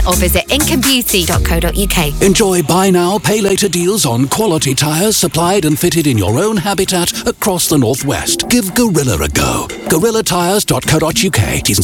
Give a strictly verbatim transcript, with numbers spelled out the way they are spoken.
or visit incan beauty dot co dot uk. Enjoy buy now, pay later deals on quality tyres supplied and fitted in your own habitat across the Northwest. Give Gorilla a go. gorilla tyres dot co dot uk.